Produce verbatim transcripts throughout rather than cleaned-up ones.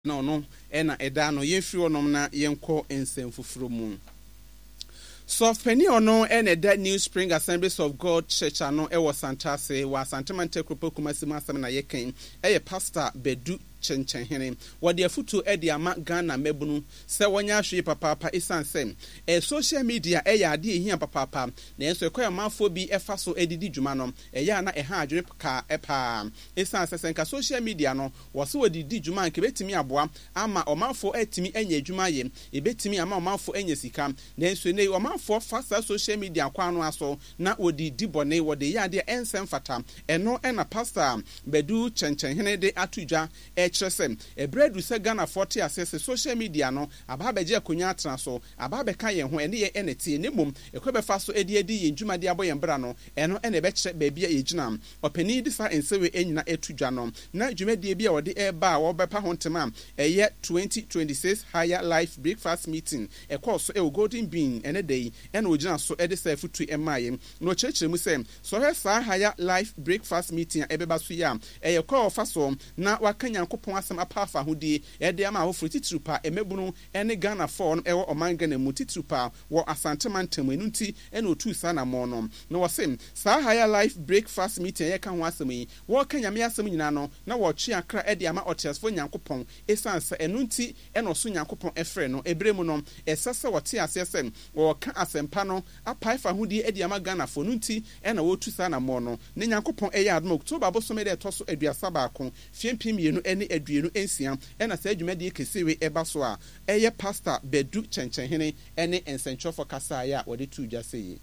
no no ena eda no yefri onom na yenko ensem fufuro mu. So penny ono ene that New Spring Assemblies of God Church ano e was Santase wa Santamante Kropo Kumasi Masam na yeken e pastor Bedu Chenchen hene wode afutu e de ama Ghana mebunu se wonya hwe papa papa isan sem e social media e ya de ehia papa papa na enso ekoya manfo bi efa so edidi dwuma no e ya na e ha adwene ka e pa isan sesen ka social media no wo so odidi dwuma nke betimi aboa ama omanfo etimi enya adwuma ye e betimi ama omanfo enya sika na enso ne omanfo fasa social media kwa no aso na odidi bone wode ya de ensem fata eno ena pastor Bedu Chenchen hene de atudwa e Chesem, a bread with Ghana forty assess social media no, a babaja kunya transo, a babeka ho any entity nimum, a quebe faso edi edi in Juma diabo and brano, and no any betche baby ejnam, or penny disa and sewe enina etujano, na Jume debia or the air bar or bepa hontemam, a year twenty twenty six higher life breakfast meeting, a course a golden bean and a day, and ojana so edisa futu emaye, no church musem, so her higher life breakfast meeting, ebebasuya, a call faso, na wakanya pon asem apafa hodi e de ama wo frutitrupa emebunu ene Ghana for no ewo omanga na mutitrupa wo asantemantam enunti ene otu sana mo no na wo sem sa higher life breakfast meeting ye ka ho asem yi wo kanya me asem nyina no na wo twe akra e de ama otesfo nyankopon esanse enunti ene oso nyankopon efre no ebremu no esase wote asesem wo ka asempa no apaifa hodi e de ama Ghana for nunti ene wo tu sana mo no ne nyankopon e ya adom October bosome de toso aduasa ba ko fiempim yenu ene aduenu ensiam ena sa adwumade kesewe eba so a eye pastor Bedu Chenchen hene ene ensencho for kasa ya wode tu dwase yi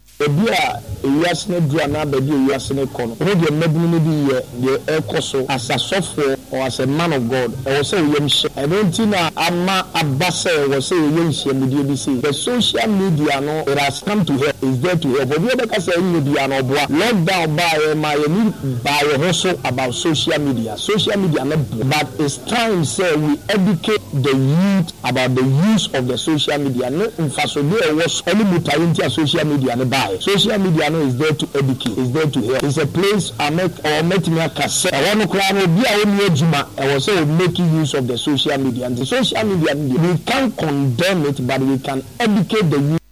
ebia eyasne dia na bedi eyasne kono o de mabunu bi ye de ekoso as a software or as a man of God I will say yemhye I don't na ama abase we say yemhye mudie bi say the social media no it has come to help is there to help obi be ka say media no boa lockdown by my need by also about social media social media no but it's time say we educate the youth about the use of the social media no infaso there was any mutainti social media no by social media no is there to educate is there to help it's a place I make or make me a cassette I want to cry no be a only ejuma I was say making use of the social media and the social media we can't condemn it but we can educate the youth.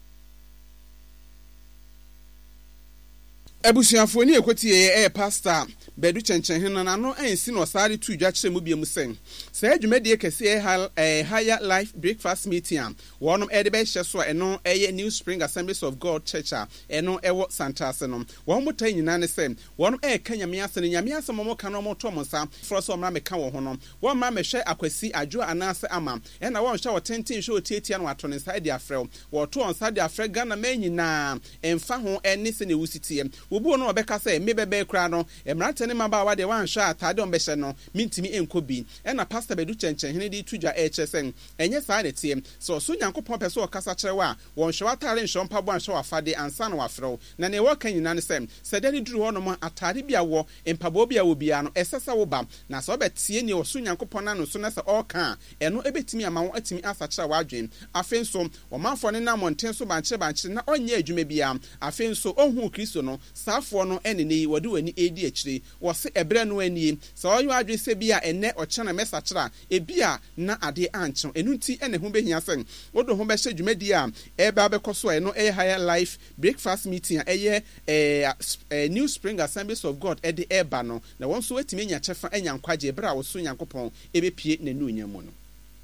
Ebusiafo ni ekoti e pastor Bedu Chenchen hene na no ensi no sare tu dwa kire mu biemu sen sa adwumade kese e higher life breakfast meeting am wonom e de be hye so eno eye New Spring Assemblies of God Church a eno ewo Santase no won mutan nyina ne sem wonom e kanyame ase ne nyame ase momo ka no moto mo sa fro so mra me ka wo ho no won ma me hwe akwasi adwo anase ama e na won hwe wo tenten hwe otietia no ato ne side afrɛ wo to on side afrɛ Ghana ma nyina emfa ho ene se ne wusitie obu no obeka se me bebe kra no emrate ne maba wa de wan hwa atade on behye no mintimi enkobi e na pastor Bedu Chenchen hene di tudwa e chesen enye saa ne tie so so nyankopon pese o kasa kire wa won hwa atare nhwo mpabo anhwe wafade ansa na wafrɛ na ne wo kan nyina ne sem sedani duru ho no mo atare bia wo mpabo bia wo bia no esese wo ba na so betie ne o so nyankopon na no so na se o kan eno ebetimi ama wo atimi asa kire wa adwen afenso wo manfo ne na monten so banche banche na onye adwuma bia afenso ohun Kristo no saafo no ene ne wode wani edi akire wo se ebre no ani so oyo adwe se bia ene o chana mesa kira ebia na ade ancho enunti ene ho behia sen wodo ho behye dwumadi a e ba bekoso eno e higher life breakfast meeting eye eh New Spring Assemblies of God e de eba no na won so wetimi nya chefa enya nkwaje bra wo so nyankopon ebepie nanu nyamu no.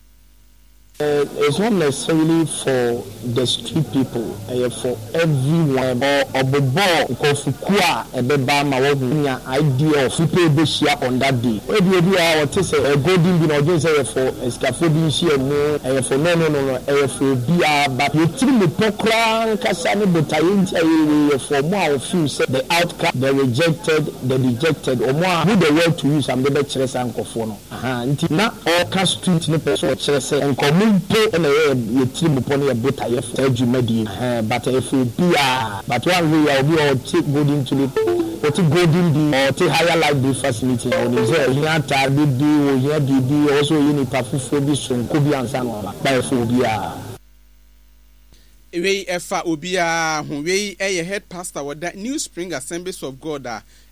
Uh, it's not necessarily for the street people, uh, for everyone. Or obobo kofukua ebeba ma wonya idea of people be share on that day. We be be our to say a golden bean or just say for scaffolding share more, uh, for no no no no, uh, for bia but you think the pokra kasane betayin uh, for more of you say the outcast, the rejected, the dejected, or more who the word to use and the better sankofono. Aha, nti na all cast street ni person chere and come pay and a team upon a boat I have but if we be but one way I'll be all take golden to the or take golden be or take higher life be facility or is there here target be or here be also you need to fulfill this one could be answered by phobia. Ewe efa obia hu we eye head pastor with that New Spring Assemblies of God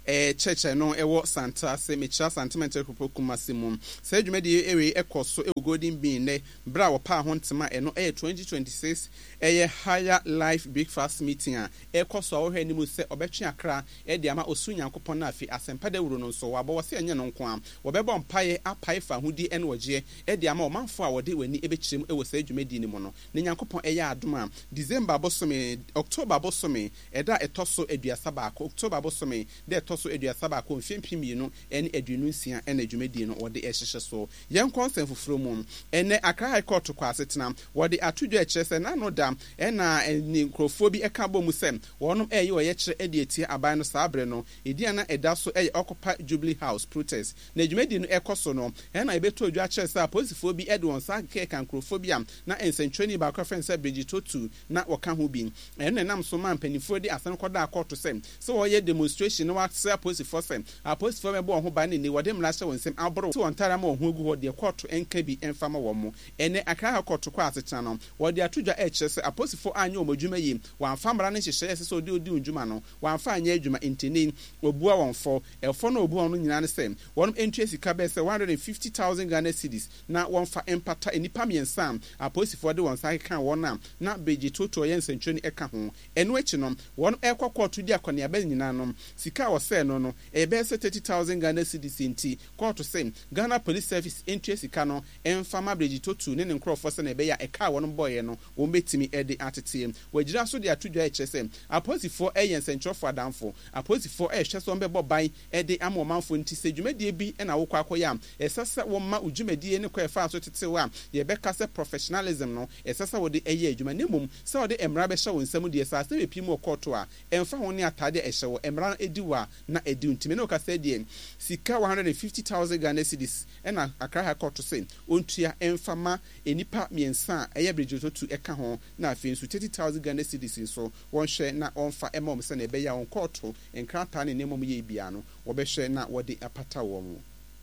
eh church no ewo Santa se mecha sentiment ekropo kumase mum se dwumade ewe ekoso e golden bean ne bra wo pa ho ntema eno eh twenty twenty-six eh higher life breakfast meeting a ekoso wo hwe ni mu se obetwe akra e de ama osu nyankopon na afi asempa da wuro no so wabo wo se enye no nko a wo bebo mpaye apae fa hudi ene woje e de ama omanfo a wode wani ebekirem e wo se dwumade ni mu no ne nyankopon eh ya adoma December bosome October bosome eda etoso eduasa ba ko October bosome de etoso eduasa ba ko mfempim yinu ene aduonu nsia ene dwumade no wode ehhehye so yen konsen fufuro mu ene Accra High Court kwa asetena wode atudwa ekyese na no dam ena ni nkrofo bi eka bɔ mu sem wonom eye oye kyere ede etie aban no saabre no edia na eda so eye Occupy Jubilee House protest na dwumadi no ekoso no ena ebeto odwa kyerese aposifo bi ede won sa keka nkrofo bi am na ensentwani ba kwa friend say Bridget Otu na woka ho bi ene nam so man panifo de asan koda akoto sem so woye demonstration no wa say aposifo sem aposifo me bo ho ba ne ni wode mra hye won sem aboro so wontara ma ho gu ho de koto enka bi enfama wo mo ene Accra High Court kwa asetena no wode atudwa ekyerese aposifo anya omodwuma yi wanfa mra ne hyehye ese so de odi ndwuma no wanfa anya adwuma intini obua wonfo elfo no obua no nyina ne sem wonum entwe sika be se one hundred fifty thousand Ghana cedis na wonfa empata enipa miensa aposifo de won sa kan wona na beji toto yen sentwani eka ho eno echi no won ekwakoto di akone aba nyina no sika wo se no no e be se thirty thousand Ghana cedis inti court sem Ghana Police Service entwe sika no enfama beji toto ne ne nkrofo se na ebe ya eka won boye no won betimi ede atete wagira so de atudwa ekyese aposifo eyen sentrofo adamfo aposifo ehwe so mbebo ban ede amomanfo nti sedwumadie bi na wo kwakoya esasa wo ma udwumadie ne kwafa so tetewa ye beka se professionalism no esasa wo de eye adwuma ne mum se wo de emra be hye wo nsam de sa se bepi mu koto a emfa ho ne atade ehye wo emra ediwa na edi ntime ne okasa die sika one hundred fifty thousand Ghana cedis na Accra High Court se ontua emfa ma enipa miensa eye Bridget Otu eka ho na afin so thirty thousand Ghana cedis so won hwe na onfa emom se na ebe ya on court enkrata ne nemom ye bia no wo be hwe na wode apata wo mu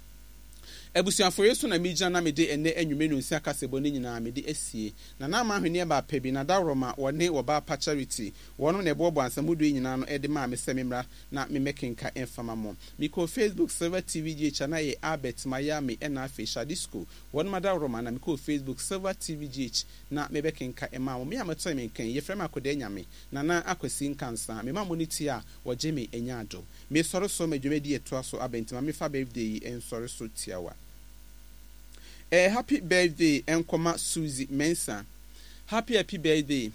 ebusuafo yeso na mija na mede ene anwumenu nsi akasebo ne nyina mede asie na na ma hwene ba pabi na dawroma wone wo ba pa charity wono ne bobo ansamudu nyina no ede ma me semimra na me mekenka enfama mo miko Facebook Silver T V G channel ye Albert Miami ena Fisha Disco wono ma dawroma na miko Facebook Silver T V G na me bekenka ema mo me amato me ken ye frema akode nyame na na akwasi nkansa me ma moniti a wo jeme enyado me soro so medwumedi eto so abentima me fa birthday en soro so tiawa. A happy birthday, Enkoma Susie Mensa. Happy happy birthday.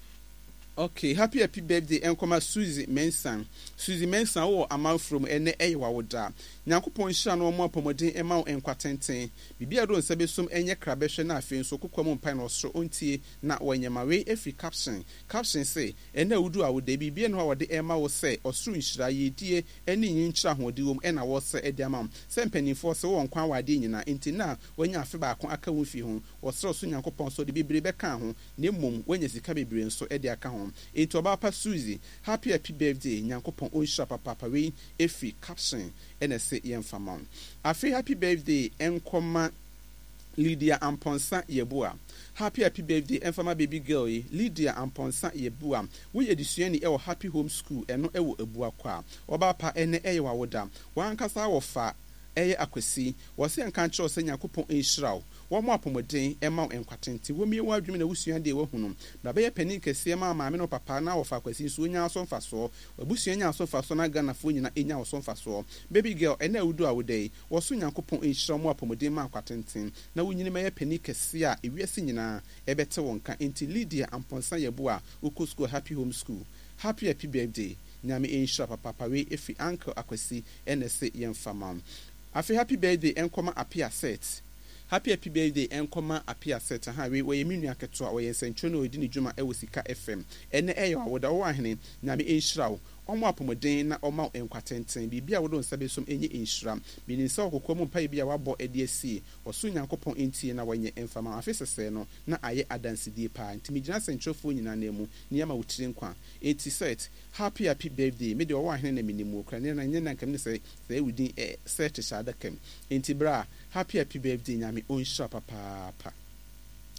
Okay, happy happy birthday, Enkoma Susie Mensa. Susie Mensa o ama from ene ewa woda. Nyankopon hia no mo apomodin ema o enkwatenten. Bibia do nsabe som enye krabehwe na afin so kokwam mpan no so ontie na wanyamawe efi caption. Caption say ene wudu a woda bibia no wode ema wo se osuru nhira yedie ene nyinchira hode wom ena wo se ediamam. Se mpanifo se wo nkwan wade nyina enti na wanya afe ba akon aka wo fi ho. Wo se so Nyankopon so de bibire beka ho na mom wanya sika bibire nso ede aka ho. Enti oba pa Susie, happy happy birthday Nyankopon onhira papa we efi caption ene se yemfama. Afi happy birthday Enkoma Lydia Amponsa Yebua. Happy happy birthday Enfama baby girl Lydia Amponsa Yebua. We edisuani e wo Happy Home School eno e wo ebua kwa. Oba pa ene e wa woda. Wankasa wo fa eye akwasi wo se nka nkyerɛ sɛ Nyankopɔn enhyiraw wo mo apomodin ema enkwatenti wo mie wadwumi na wusua de wo hunu na be ye panin kɛseɛ ma maame no papa na wo fa akwasi so nya so mfa so abusua nya so mfa so na Ghana fo nyina enya wo so mfa so baby girl ena awudu awudai wo so Nyankopɔn enhyiraw mo apomodin ma enkwatenti na wo nyini ma ye panin kɛseɛ a ewiase nyina ebɛte wo nka enti Lydia Amponsa Yebua uko school Happy Home School. Happy happy birthday nyame enhyira papa we efi uncle akwasi ene se yemfama. Afi happy birthday Enkoma Apia set. Happy happy birthday Enkoma Apia set ha we we minu aketo a we nsentwe no odi ni dwuma e wosika F M ene eyo awoda wo ahene nyame enhyira omo apomodin na oma enkwatenten bibia wodo nsabe som enye enhyira bini nsa okokwa mu mpa bia wabɔ ade asi oso Nyankopɔn entie na wanye emfama afesese no na aye adansidie pa ntimi gina sentwefo nyina na mu niyama wotire nkwa eti set happy happy birthday me de wo ahene na minimu okra ne na nye na nkam ne se se wudin e set shada kam enti bra happy happy birthday nyame onhyira papa pa.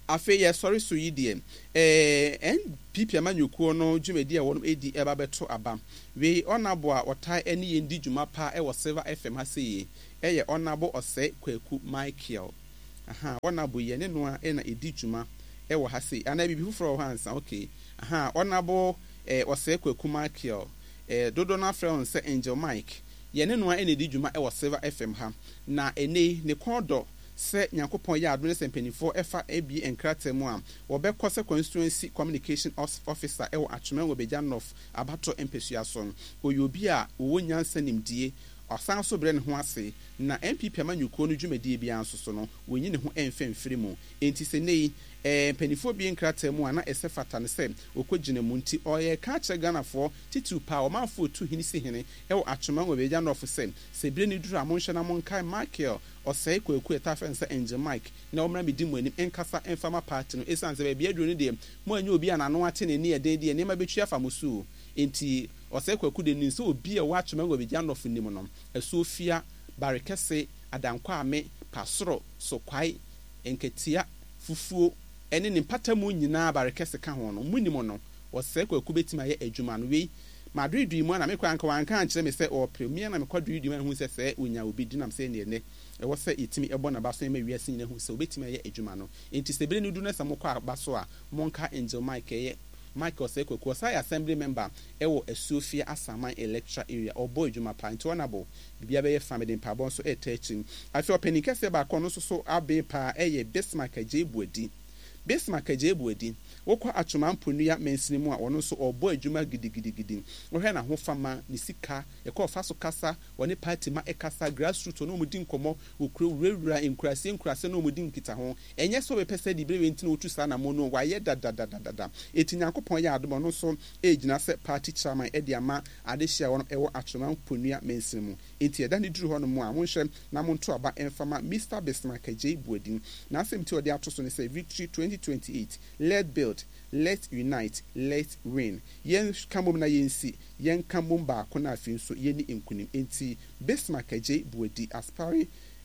afe ye sorry so yi de eh en pipi amanyukuo no dwumedi a wono edi eba beto aba we onabo a otai ene ye ndi dwuma pa e wo Silver F M ha sei eye onabo ose kwaku Michael aha onabo ye ne no a e na edi dwuma e wo ha sei ana bibi fufuro ho ansa okay aha onabo eh ose kwaku Michael eh dodo na frɛ se Angel Mike ye ne no a e na edi dwuma e wo Silver F M ha na ene ne kodo se Nyankopon ya adwene sempanifo efa abi enkratem a wobekọ se constituency communication officer e wo atwema wo beja north abato empesuason oyobi a wo nyansa nimdie asan so bre ne ho ase na M P P amanyuko no dwumadie bia nsoso no wonyi ne ho emfemfiri mu enti se nei eh panifo bi enkratem a na esefata ne se okogina mu nti oye ka che ganafo titu pa o manfo tu hini se hene e wo atwema wo beja north se se bre ne duru amonhwe na monkai Michael osai kwaku etafen se Angel Mike na omra medi mu anim enkasa enfama party no esan se bia duro ne de mo anya obi anano ate ne ne eden de ne ma betwa famusu enti osai kwaku de nin se obi a watwema wo beja north nim no esofia barekese adankwa ame pasoro sokwai enketia fufuo ene ne patamu nyina barekese ka ho no munim no osai kwaku betima ye adwuma no wei madridu mu na me kwa anka wanka ankyere me se o premier na me kwadridu mu hu se se onya obi dinam se ne ne e wo se itimi ebo na baso me wiase nyina hu se obetimi ye adwuma no enti se bere ne du na se mo kwa baso a monka Angel Mike ye Michael se kwaku sai assembly member e wo Asofia Asaman electoral area obo adwuma pa enti onabo bibia be ye family pabon so e tachi afi openi kese ba kono so so abe pa e ye Bismarck Ajebuadi Bismarck Ajebuadi wokwa atwoma mponua mensinimu a wono so obo adwuma gidigidigidi wohwe na ho fama ni sika ekọ faso kasa woni party ma ekasa grassroots no mudi nkomo wokura wura enkurase enkurase no mudi nkita ho enye so be pese di bere wenti no otu sa na mo no waye dadadadada etinyankopon ya adom no so ejina se party chairman e dia ma adehia wono ewo atwoma mponua mensinimu enti eda ni duru ho no mo a monhwe na monto aba enfama Mister Bismarck Ajebuadi na asemti odi atoso ne se victory twenty twenty-eight led build let's unite let's win yen kamom na yensi yen kamom ba ko na afi so yeni enkunim enti Bismarck Ajebuadi aspire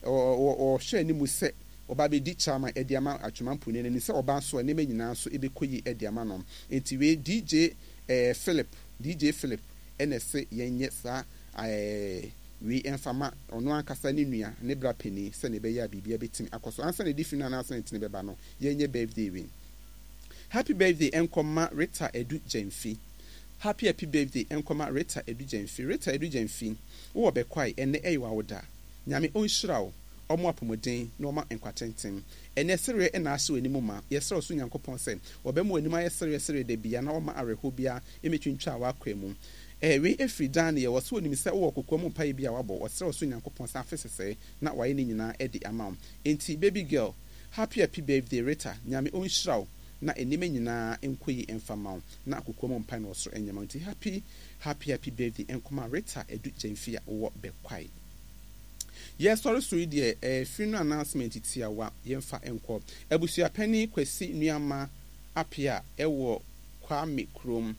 o o hwe ni mu se oba be di chama ediama atwemampo ne ni se oba so ne menyina so ebekoyi ediama no enti we D J eh Philip D J Philip enese yenye sa eh we enfama ono ankasa ne nua ne bra pani se ne be ya bibia betimi akoso ansa ne difina na ansa ne tini beba no yenye birthday win. Happy birthday Enkoma Rita Edu Jemfi. Happy happy birthday Enkoma Rita Edu Jemfi. Rita Edu Jemfi. Wo be kwai ene ewa woda. Nyame onhyira wo. Omo apomoden na oma enkwatenten. Ene sere e na ahye animu ma. Yesere so Nyankopon se. Obemu animu ayesere sere de bia na oma arehobia emetwintwa wa kwemu. Eh we efri dan ye woso onim se wo kokomu pai bia wabo. Osere so Nyankopon sa afesese na waye ne nyina edi amam. Enti baby girl, happy happy birthday Rita. Nyame onhyira wo. Na enime nyina enkoyi enfama na akokomo mpa na osoro enyama nti happy happy happy birthday Enkoma Rita Edu Jemfi a wo bekwai. Yes, sorry so die eh funeral announcement tiawa yemfa enko abusua pani Kwesi Nuama apia ewo Kwame Krom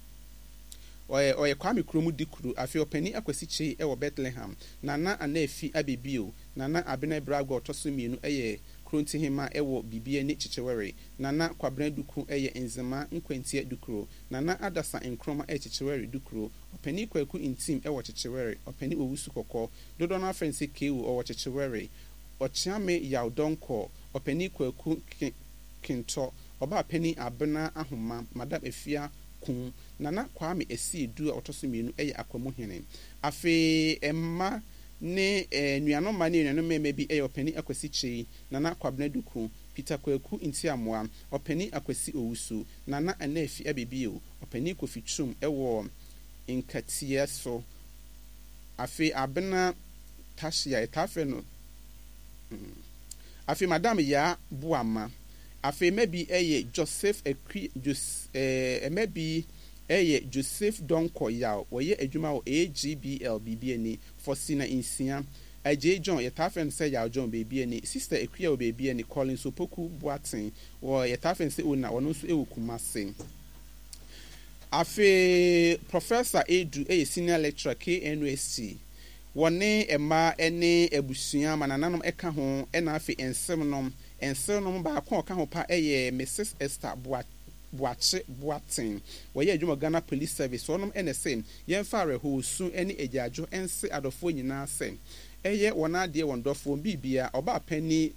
oye oye Kwame Krom dikuru afi opani akwasi chi ewo Bethlehem nana anafi abebio nana abena brago otosumienu eye Kronti hima ewo bibie ni chichewere nana kwabena duku eye enzema nkwentie dukuro nana adasa enkroma e chichewere dukuro openi kwaku intim ewo chichewere openi owusu kokko dodo na fense kewu owo chichewere ochiame yaudonko openi kwaku kinto oba peni abena ahoma madam efia kun nana Kwame esi edu otosumienu eye akwamu hene afi emma ne eh, nuano mani nuano meme bi e openi akwasi chi nana kwabena duku Peter Kwaku intiamwa openi akwasi owusu nana anafi abebio openi kofichum ewo inkatia so afi abena tashia etafe no mm. afi madam ya buama afi maybe eye Joseph ekwi Jos eh maybe eye Joseph Donko ya woye adwuma wo A G B L B B ni Fosina Insia Aje John yetafen se ya John baby ni sister Ekwia wo baby ni Collins Opoku Boaten wo yetafen se ona wono so ewu Kumase afi Professor Edu eye senior lecturer K N S T wone ema ene abusua manananom eka ho ena afi ensem nom ense no ba ko ka ho pa eye Missus Esther Boa Boache Boatin we ye adwuma Ghana Police Service onom ene sem yen fare ho su ene ejajo ense adofo nyina sem eye wona de wondofo bibia oba pani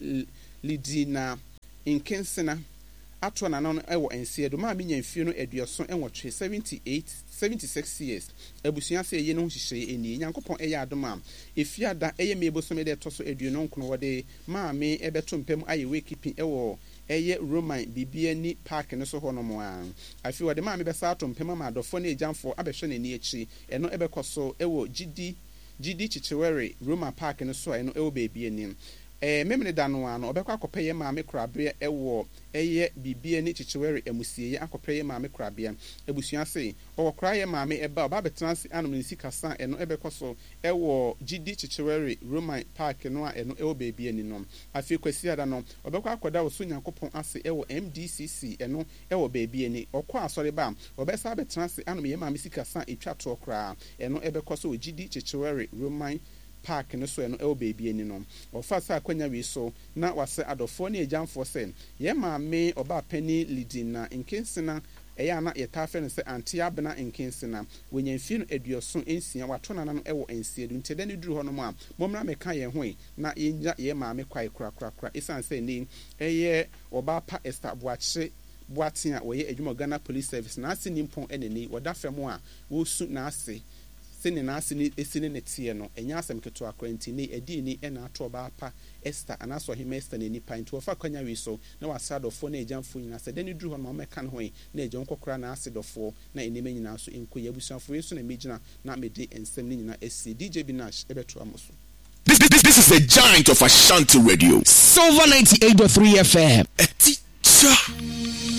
lidina inkensena atwa na no ewo ense do ma menya mfie no aduoso enwotwe seventy-eight seventy-six years abusua se ye no hihye eni nyankopon eye adoma efiada eye mebosome de toso aduono nkono wode ma me ebeto mpem aye wekeeping ewo eye Roman bibia ni park no so hono mo an afi wode ma me besa ato mpem ma adofo na ejamfo abehwe na ni echi eno ebekoso ewo gidi gidi chichewere Roman park no so eno ewo bebia ni eh memne dano ano obekwa akopeye maame krabea ewo eye bibie ni chichewere emusie ye akopeye maame krabea ebusua se owo kraye maame eba oba betransi anom nsi kasa eno ebekoso ewo gidi chichewere Roman park no a eno ewo bebie ni no afi kwasi ada no obekwa akoda wo so nyankopon ase ewo M D C C eno ewo bebie ni okwa asore ba obesa betransi anom ye maame sikasa etwa to okra eno ebekoso gidi chichewere Roman park no so eno ewo baby ani no ofasa akwanya wi so na wase adofo ne ejamfo sen ye maame oba pani lidina nkensena eya na yetafe no se anti abena nkensena wenyamfi no aduoso ensia wato na no ewo ensiedu ntede ne duru ho no ma momra meka ye ho na yenya ye maame kwai kra kra kra isan se ni eye oba pa Esther Boache Boatin a woye adwuma Ghana Police Service na ase nimpon eneni wodafem a wo su na ase sene na asini esine netie no enya asem keto akwenti ne edi ni ena ato ba pa Esther anaso hime Esther ne ni pint wo fa kwanya wi so na wasadofo na ejamfo nyina se deni duru ho no meka no ho na ejon kokora na asidofo na enime nyina so enko yabusuafo yeso na mejina na mede ensem ni nyina esi D J Binash ebeto amoso. This, this, this is a giant of Ashanti Radio. Silver ninety-eight point three F M. A teacher.